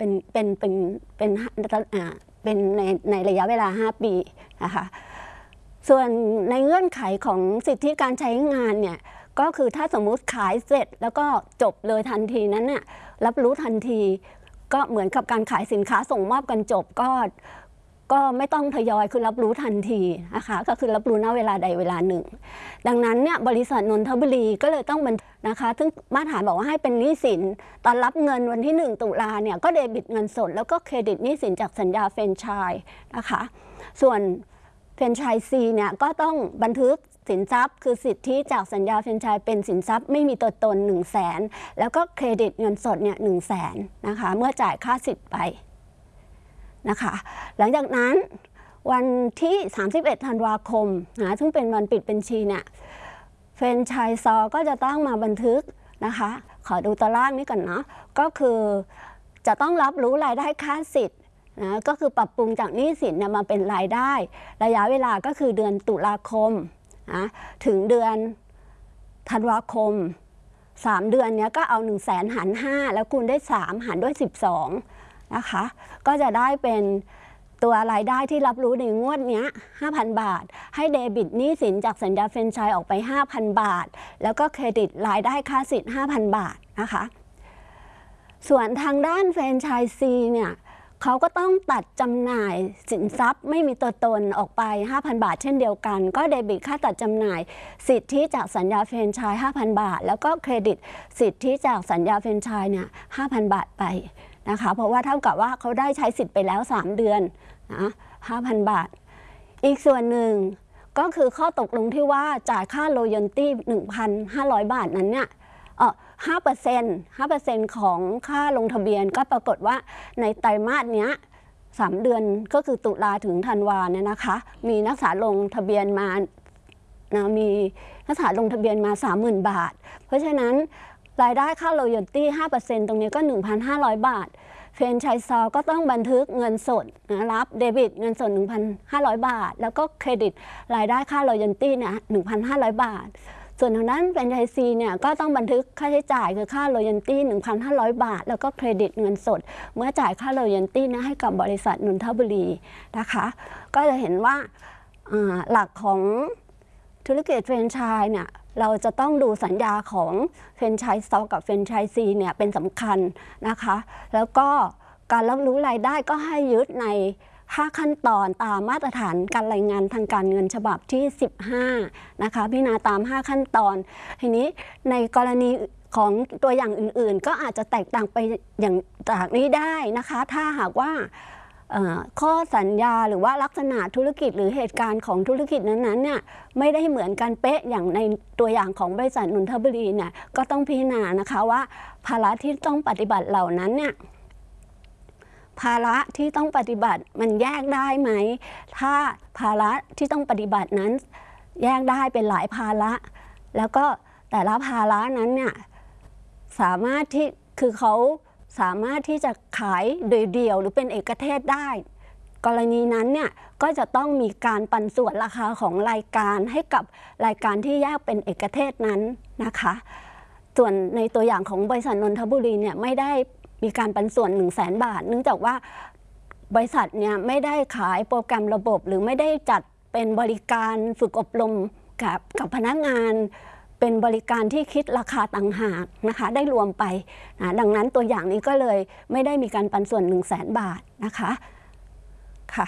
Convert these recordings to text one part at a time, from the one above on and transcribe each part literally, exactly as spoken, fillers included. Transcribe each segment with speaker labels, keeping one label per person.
Speaker 1: เป็นเป็นเป็นเป็นอ่าเป็นในในระยะเวลาห้าปีนะคะส่วนในเงื่อนไขของสิทธิการใช้งานเนี่ยก็คือถ้าสมมุติขายเสร็จแล้วก็จบเลยทันทีนั้นเนี่ยรับรู้ทันทีก็เหมือนกับการขายสินค้าส่งมอบกันจบก็ก็ไม่ต้องทยอยคือรับรู้ทันทีนะคะก็คือรับรู้ณเวลาใดเวลาหนึ่งดังนั้นเนี่ยบริษัทนนทบุรีก็เลยต้องบันนะคะซึ่งมาตรฐานบอกว่าให้เป็นหนี้สินตอนรับเงินวันที่หนึ่งตุลาเนี่ยก็เดบิตเงินสดแล้วก็เครดิตหนี้สินจากสัญญาแฟรนไชส์นะคะส่วนแฟรนไชส์ซีเนี่ยก็ต้องบันทึกสินทรัพย์คือสิทธิจากสัญญาแฟรนไชส์เป็นสินทรัพย์ไม่มีตัวตนหนึ่งแสนแล้วก็เครดิตเงินสดเนี่ยหนึ่งแสนนะคะเมื่อจ่ายค่าสิทธิ์ไปนะคะหลังจากนั้นวันที่สามสิบเอ็ดธันวาคมนะซึ่งเป็นวันปิดบัญชีเนี่ยแฟรนไชส์ซอก็จะต้องมาบันทึกนะคะขอดูตารางนี้ก่อนเนาะก็คือจะต้องรับรู้รายได้ค่าสิทธิ์นะก็คือปรับปรุงจากหนี้สินเนี่ยมาเป็นรายได้ระยะเวลาก็คือเดือนตุลาคมนะถึงเดือนธันวาคมสามเดือนเนี้ยก็เอาหนึ่งแสนหารห้าแล้วคูณได้สามหารด้วยสิบสองนะคะก็จะได้เป็นตัวรายได้ที่รับรู้ในงวดนี้ ห้าพัน บาทให้เดบิตหนี้สินจากสัญญาแฟรนไชส์ออกไป ห้าพัน บาทแล้วก็เครดิตรายได้ค่าสิทธิ์ ห้าพัน บาทนะคะส่วนทางด้านแฟรนไชส์ซีเนี่ยเขาก็ต้องตัดจำหน่ายสินทรัพย์ไม่มีตัวตนออกไป ห้าพัน บาทเช่นเดียวกันก็เดบิตค่าตัดจำหน่ายสิทธิจากสัญญาแฟรนไชส์ ห้าพัน บาทแล้วก็เครดิตสิทธิจากสัญญาแฟรนไชส์เนี่ย ห้าพัน บาทไปนะคะเพราะว่าเท่ากับว่าเขาได้ใช้สิทธิ์ไปแล้วสามเดือนนะ ห้าพัน บาทอีกส่วนหนึ่งก็คือข้อตกลงที่ว่าจ่ายค่าโรยัลตี้ หนึ่งพันห้าร้อย บาทนั้นเนี่ยเออห้าเปอร์เซ็นต์ ห้าเปอร์เซ็นต์ ของค่าลงทะเบียนก็ปรากฏว่าในไตรมาสเนี้ยสามเดือนก็คือตุลาถึงธันวาเนี่ยนะคะมีนักศึกษาลงทะเบียนมานะมีนักศึกษาลงทะเบียนมา สามหมื่น บาทเพราะฉะนั้นรายได้ค่าโรยัลตี้ ห้าเปอร์เซ็นต์ ตรงนี้ก็ หนึ่งพันห้าร้อย บาทแฟรนไชส์ซอก็ต้องบันทึกเงินสดนะรับเดบิตเงินสด หนึ่งพันห้าร้อย บาทแล้วก็เครดิตรายได้ค่าโรยัลตี้เนี่ย หนึ่งพันห้าร้อย บาทส่วนทางด้านแฟรนไชส์ซีเนี่ยก็ต้องบันทึกค่าใช้จ่ายคือค่าโรยัลตี้ หนึ่งพันห้าร้อย บาทแล้วก็เครดิตเงินสดเมื่อจ่ายค่าโรยัลตี้นะให้กับบริษัทนนทบุรีนะคะก็จะเห็นว่าหลักของธุรกิจแฟรนไชส์เนี่ยเราจะต้องดูสัญญาของแฟรนไชส์ซอกับแฟรนไชส์ซีเนี่ยเป็นสำคัญนะคะแล้วก็การรับรู้รายได้ก็ให้ยึดในห้าขั้นตอนตามมาตรฐานการรายงานทางการเงินฉบับที่สิบห้านะคะพิจารณาตามห้าขั้นตอนทีนี้ในกรณีของตัวอย่างอื่นๆก็อาจจะแตกต่างไปอย่างจากนี้ได้นะคะถ้าหากว่าข้อสัญญาหรือว่าลักษณะธุรกิจหรือเหตุการณ์ของธุรกิจนั้นๆเนี่ยไม่ได้เหมือนกันเป๊ะอย่างในตัวอย่างของบริษัทนนทบุรีเนี่ยก็ต้องพิจารณานะคะว่าภาระที่ต้องปฏิบัติเหล่านั้นเนี่ยภาระที่ต้องปฏิบัติมันแยกได้ไหมถ้าภาระที่ต้องปฏิบัตินั้นแยกได้เป็นหลายภาระแล้วก็แต่ละภาระนั้นเนี่ยสามารถที่คือเขาสามารถที่จะขายโดยเดี่ยวหรือเป็นเอกเทศได้กรณีนั้นเนี่ยก็จะต้องมีการปันส่วนราคาของรายการให้กับรายการที่แยกเป็นเอกเทศนั้นนะคะส่วนในตัวอย่างของบริษัทนนทบุรีเนี่ยไม่ได้มีการปันส่วน หนึ่งแสน บาทเนื่องจากว่าบริษัทเนี่ยไม่ได้ขายโปรแกรมระบบหรือไม่ได้จัดเป็นบริการฝึกอบรมกับกับพนักงานเป็นบริการที่คิดราคาต่างหากนะคะได้รวมไปนะดังนั้นตัวอย่างนี้ก็เลยไม่ได้มีการปันส่วน หนึ่งแสน บาทนะคะค่ะ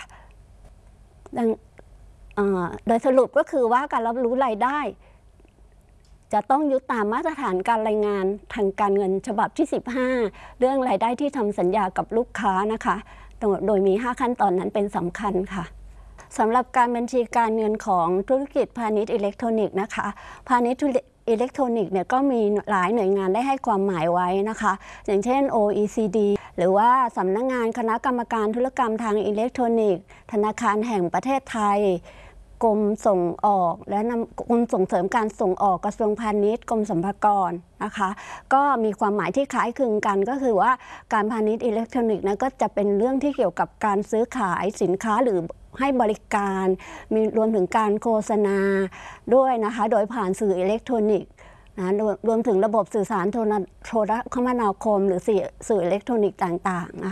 Speaker 1: โดยสรุปก็คือว่าการรับรู้รายได้จะต้องยึดตามมาตรฐานการรายงานทางการเงินฉบับที่สิบห้าเรื่องรายได้ที่ทำสัญญากับลูกค้านะคะโดยมีห้าขั้นตอนนั้นเป็นสำคัญค่ะสำหรับการบัญชีการเงินของธุรกิจพาณิชย์อิเล็กทรอนิกส์นะคะพาณิชย์อิเล็กทรอนิกส์เนี่ยก็มีหลายหน่วยงานได้ให้ความหมายไว้นะคะอย่างเช่น โอ อี ซี ดี หรือว่าสำนักงานคณะกรรมการธุรกรรมทางอิเล็กทรอนิกส์ธนาคารแห่งประเทศไทยกรมส่งออกและกรมส่งเสริมการส่งออกกระทรวงพาณิชย์กรมสรรพากรนะคะก็มีความหมายที่คล้ายคลึงกันก็คือว่าการพาณิชย์อิเล็กทรอนิกส์นะก็จะเป็นเรื่องที่เกี่ยวกับการซื้อขายสินค้าหรือให้บริการมีรวมถึงการโฆษณาด้วยนะคะโดยผ่านสื่ออิเล็กทรอนิกส์นะรวมถึงระบบสื่อสารโทรคมนาคมหรือสื่ออิเล็กทรอนิกส์ต่างๆ